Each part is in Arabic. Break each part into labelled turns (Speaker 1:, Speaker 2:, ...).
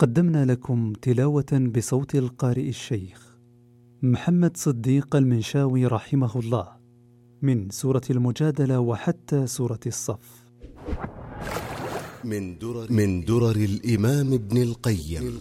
Speaker 1: قدمنا لكم تلاوة بصوت القارئ الشيخ محمد صديق المنشاوي رحمه الله من سورة المجادلة وحتى سورة الصف.
Speaker 2: من درر الإمام ابن القيم.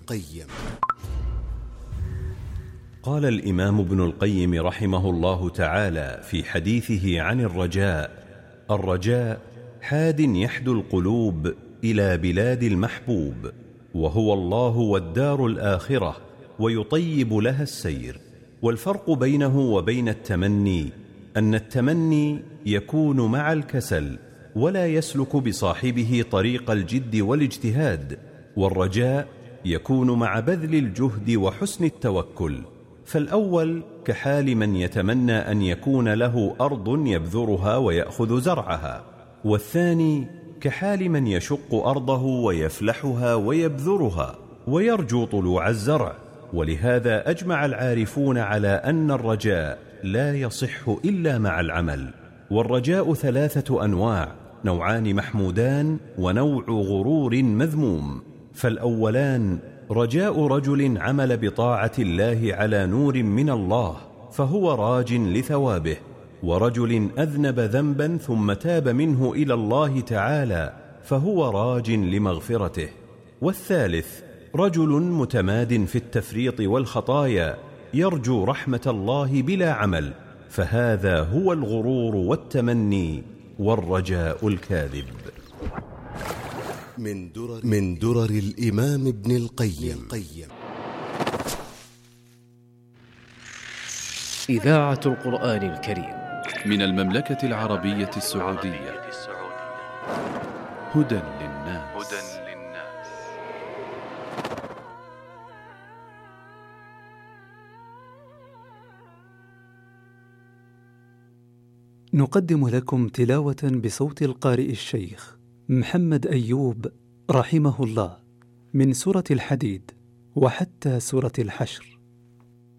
Speaker 3: قال الإمام ابن القيم رحمه الله تعالى في حديثه عن الرجاء حاد يحدو القلوب إلى بلاد المحبوب، وهو الله والدار الآخرة، ويطيب لها السير. والفرق بينه وبين التمني أن التمني يكون مع الكسل ولا يسلك بصاحبه طريق الجد والاجتهاد، والرجاء يكون مع بذل الجهد وحسن التوكل. فالأول كحال من يتمنى أن يكون له أرض يبذرها ويأخذ زرعها، والثاني كحال من يشق أرضه ويفلحها ويبذرها ويرجو طلوع الزرع. ولهذا أجمع العارفون على أن الرجاء لا يصح إلا مع العمل. والرجاء 3 أنواع: نوعان محمودان ونوع غرور مذموم. فالأولان رجاء رجل عمل بطاعة الله على نور من الله فهو راج لثوابه، ورجل أذنب ذنبا ثم تاب منه إلى الله تعالى فهو راج لمغفرته. والثالث رجل متماد في التفريط والخطايا يرجو رحمة الله بلا عمل، فهذا هو الغرور والتمني والرجاء الكاذب.
Speaker 2: من درر الإمام ابن القيم.
Speaker 4: إذاعة القرآن الكريم
Speaker 5: من المملكة العربية السعودية. هدى للناس.
Speaker 1: نقدم لكم تلاوة بصوت القارئ الشيخ محمد أيوب رحمه الله من سورة الحديد وحتى سورة الحشر.